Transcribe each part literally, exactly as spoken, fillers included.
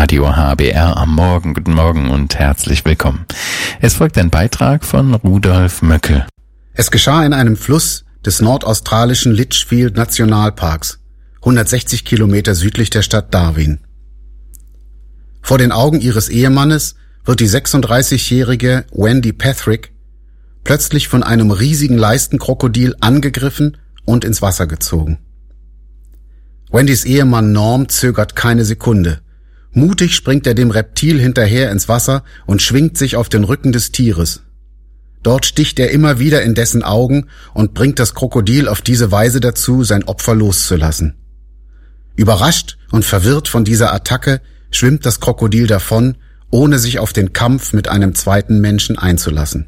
Radio H B R am Morgen. Guten Morgen und herzlich willkommen. Es folgt ein Beitrag von Rudolf Möckel. Es geschah in einem Fluss des nordaustralischen Litchfield Nationalparks, hundertsechzig Kilometer südlich der Stadt Darwin. Vor den Augen ihres Ehemannes wird die sechsunddreißigjährige Wendy Patrick plötzlich von einem riesigen Leistenkrokodil angegriffen und ins Wasser gezogen. Wendys Ehemann Norm zögert keine Sekunde. Mutig springt er dem Reptil hinterher ins Wasser und schwingt sich auf den Rücken des Tieres. Dort sticht er immer wieder in dessen Augen und bringt das Krokodil auf diese Weise dazu, sein Opfer loszulassen. Überrascht und verwirrt von dieser Attacke schwimmt das Krokodil davon, ohne sich auf den Kampf mit einem zweiten Menschen einzulassen.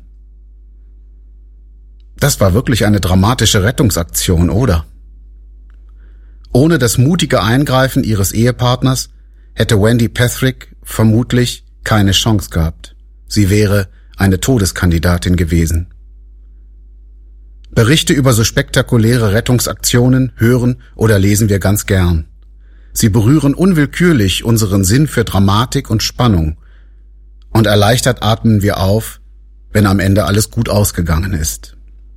Das war wirklich eine dramatische Rettungsaktion, oder? Ohne das mutige Eingreifen ihres Ehepartners hätte Wendy Patrick vermutlich keine Chance gehabt. Sie wäre eine Todeskandidatin gewesen. Berichte über so spektakuläre Rettungsaktionen hören oder lesen wir ganz gern. Sie berühren unwillkürlich unseren Sinn für Dramatik und Spannung. Und erleichtert atmen wir auf, wenn am Ende alles gut ausgegangen ist.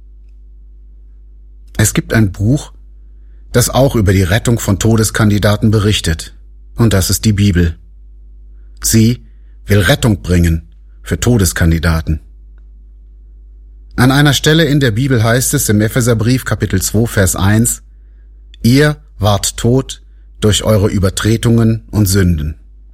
Es gibt ein Buch, das auch über die Rettung von Todeskandidaten berichtet. Und das ist die Bibel. Sie will Rettung bringen für Todeskandidaten. An einer Stelle in der Bibel heißt es im Epheserbrief Kapitel zwei, Vers eins, ihr wart tot durch eure Übertretungen und Sünden.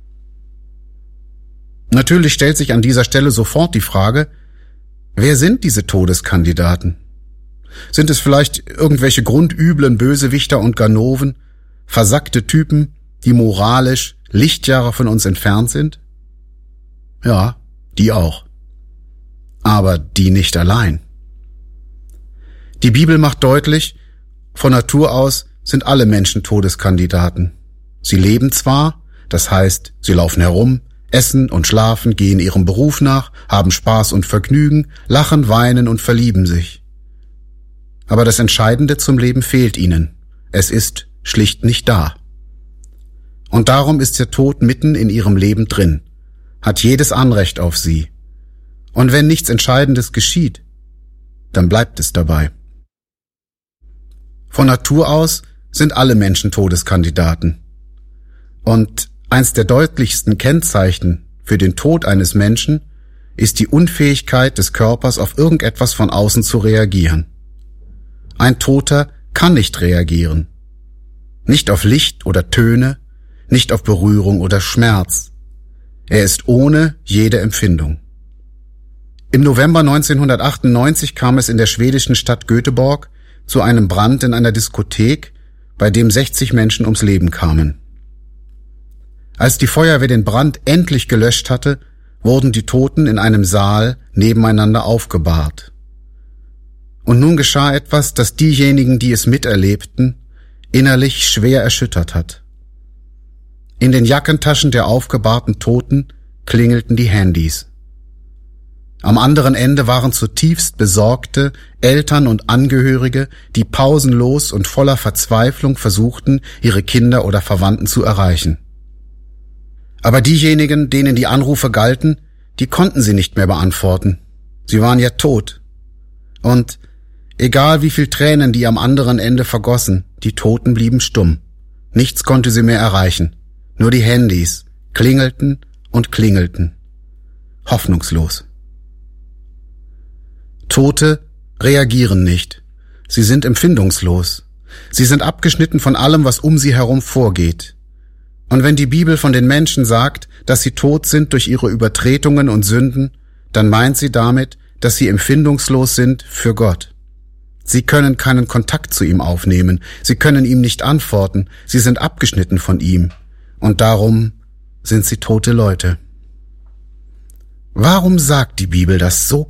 Natürlich stellt sich an dieser Stelle sofort die Frage, wer sind diese Todeskandidaten? Sind es vielleicht irgendwelche grundüblen Bösewichter und Ganoven, versackte Typen, die moralisch Lichtjahre von uns entfernt sind? Ja, die auch. Aber die nicht allein. Die Bibel macht deutlich, von Natur aus sind alle Menschen Todeskandidaten. Sie leben zwar, das heißt, sie laufen herum, essen und schlafen, gehen ihrem Beruf nach, haben Spaß und Vergnügen, lachen, weinen und verlieben sich. Aber das Entscheidende zum Leben fehlt ihnen. Es ist schlicht nicht da. Und darum ist der Tod mitten in ihrem Leben drin, hat jedes Anrecht auf sie. Und wenn nichts Entscheidendes geschieht, dann bleibt es dabei. Von Natur aus sind alle Menschen Todeskandidaten. Und eins der deutlichsten Kennzeichen für den Tod eines Menschen ist die Unfähigkeit des Körpers, auf irgendetwas von außen zu reagieren. Ein Toter kann nicht reagieren. Nicht auf Licht oder Töne, nicht auf Berührung oder Schmerz. Er ist ohne jede Empfindung. Im November neunzehnhundertachtundneunzig kam es in der schwedischen Stadt Göteborg zu einem Brand in einer Diskothek, bei dem sechzig Menschen ums Leben kamen. Als die Feuerwehr den Brand endlich gelöscht hatte, wurden die Toten in einem Saal nebeneinander aufgebahrt. Und nun geschah etwas, das diejenigen, die es miterlebten, innerlich schwer erschüttert hat. In den Jackentaschen der aufgebahrten Toten klingelten die Handys. Am anderen Ende waren zutiefst besorgte Eltern und Angehörige, die pausenlos und voller Verzweiflung versuchten, ihre Kinder oder Verwandten zu erreichen. Aber diejenigen, denen die Anrufe galten, die konnten sie nicht mehr beantworten. Sie waren ja tot. Und egal wie viel Tränen die am anderen Ende vergossen, die Toten blieben stumm. Nichts konnte sie mehr erreichen. Nur die Handys klingelten und klingelten. Hoffnungslos. Tote reagieren nicht. Sie sind empfindungslos. Sie sind abgeschnitten von allem, was um sie herum vorgeht. Und wenn die Bibel von den Menschen sagt, dass sie tot sind durch ihre Übertretungen und Sünden, dann meint sie damit, dass sie empfindungslos sind für Gott. Sie können keinen Kontakt zu ihm aufnehmen. Sie können ihm nicht antworten. Sie sind abgeschnitten von ihm. Und darum sind sie tote Leute. Warum sagt die Bibel das so